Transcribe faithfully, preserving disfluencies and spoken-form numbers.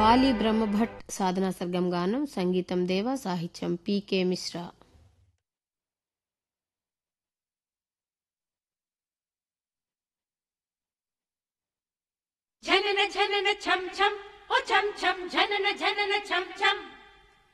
పాలి బ్రహ్మభట్ సాధనా సర్గం గానం, సంగీతం దేవ, సాహిత్యం పీకే మిశ్రా. झनन झनन छम छम ओ छम छम झनन झनन छम छम